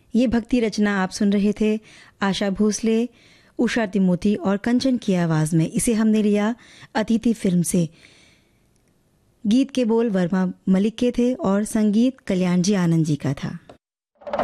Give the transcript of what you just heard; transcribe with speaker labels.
Speaker 1: ये भक्ति रचना आप सुन रहे थे आशा भोसले, उषा तिमोती और कंचन की आवाज़ में। इसे हमने लिया अतिथि फिल्म से। गीत के बोल वर्मा मलिक के थे और संगीत कल्याण जी आनंद जी का था।